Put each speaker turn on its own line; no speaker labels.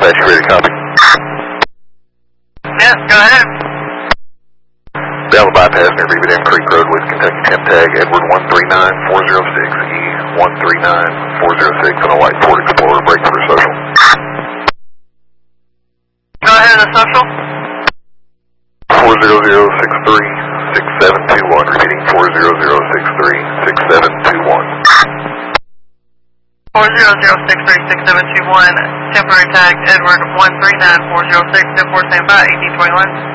dispatch, you ready to copy?
Yeah, go ahead.
Down the bypass near Beaver Dam Creek Road with Kentucky temp tag, Edward 139406, E139406, on a white Ford Explorer, break for social.
Go ahead, the social.
400636721, repeating 400636721.
400636721, temporary tag Edward 139406, 10-4 standby, 1821.